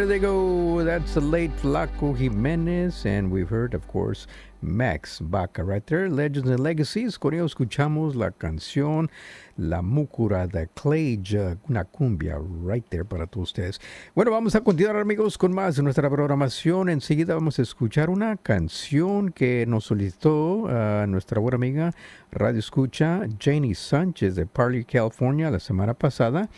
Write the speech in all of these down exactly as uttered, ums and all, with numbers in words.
there they go. That's the late Flaco Jimenez. And we've heard, of course, Max Baca right there. Legends and Legacies. Con ello escuchamos la canción La Múcura de Clage, una cumbia right there para todos ustedes. Bueno, vamos a continuar, amigos, con más de nuestra programación. Enseguida vamos a escuchar una canción que nos solicitó uh, nuestra buena amiga Radio Escucha, Janie Sánchez de Parley, California, la semana pasada.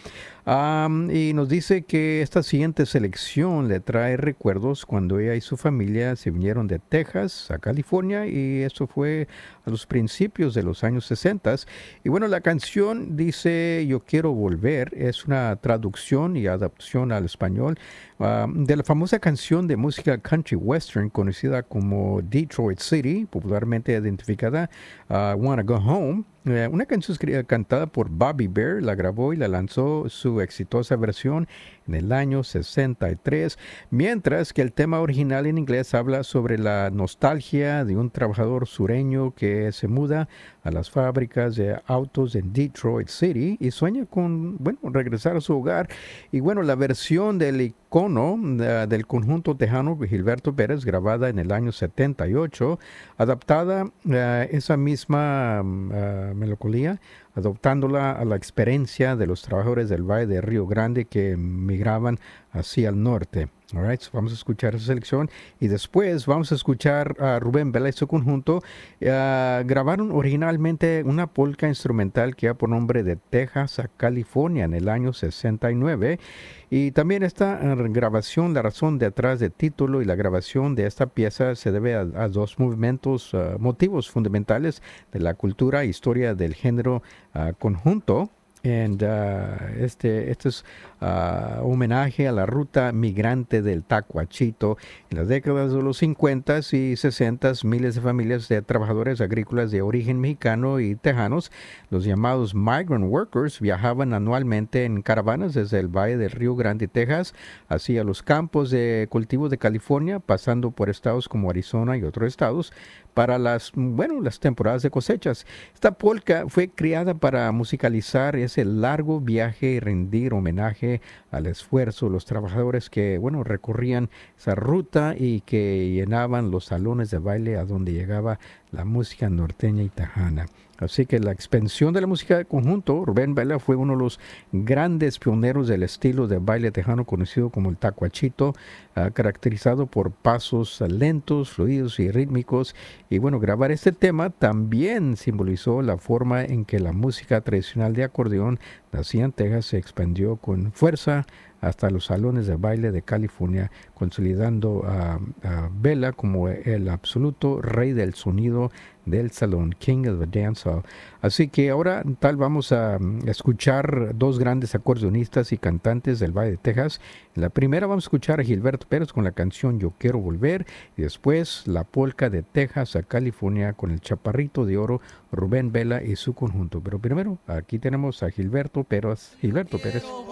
Um, y nos dice que esta siguiente selección le trae recuerdos cuando ella y su familia se vinieron de Texas a California, y esto fue a los principios de los años sesenta. Y bueno, la canción dice Yo Quiero Volver, es una traducción y adaptación al español uh, de la famosa canción de música country western conocida como Detroit City, popularmente identificada uh, Wanna Go Home. Eh, una canción cantada por Bobby Bear, la grabó y la lanzó su exitosa versión en el año sesenta y tres, mientras que el tema original en inglés habla sobre la nostalgia de un trabajador sureño que se muda a las fábricas de autos en Detroit City y sueña con, bueno, regresar a su hogar. Y bueno, la versión del icono uh, del conjunto tejano Gilberto Pérez, grabada en el año setenta y ocho, adaptada uh, esa misma uh, melancolía, adoptándola a la experiencia de los trabajadores del Valle de Río Grande que migraban hacia el norte. All right, so vamos a escuchar esa selección y después vamos a escuchar a Rubén Vela y su conjunto. Uh, grabaron originalmente una polka instrumental que da por nombre de Texas a California en el año sesenta y nueve. Y también esta uh, grabación, la razón detrás del título y la grabación de esta pieza se debe a, a dos movimientos, uh, motivos fundamentales de la cultura e historia del género uh, conjunto. And, uh, este, este es uh, homenaje a la ruta migrante del Tacuachito. En las décadas de los cincuenta y sesenta, miles de familias de trabajadores agrícolas de origen mexicano y tejanos, los llamados migrant workers, viajaban anualmente en caravanas desde el Valle del Río Grande, Texas, hacia los campos de cultivos de California, pasando por estados como Arizona y otros estados, para las, bueno, las temporadas de cosechas. Esta polka fue creada para musicalizar ese largo viaje y rendir homenaje al esfuerzo de los trabajadores que, bueno, recorrían esa ruta y que llenaban los salones de baile a donde llegaba la música norteña y tejana. Así que la expansión de la música de conjunto, Rubén Vela fue uno de los grandes pioneros del estilo de baile tejano conocido como el tacuachito, uh, caracterizado por pasos lentos, fluidos y rítmicos. Y bueno, grabar este tema también simbolizó la forma en que la música tradicional de acordeón nacida en Texas se expandió con fuerza hasta los salones de baile de California, consolidando a, a Vela como el absoluto rey del sonido del salón, King of the Dance Hall. Así que ahora tal vamos a escuchar dos grandes acordeonistas y cantantes del Valle de Texas. En la primera vamos a escuchar a Gilberto Pérez con la canción Yo Quiero Volver, y después la polka de Texas a California con el Chaparrito de Oro, Rubén Vela y su conjunto. Pero primero aquí tenemos a Gilberto Pérez. Gilberto Pérez.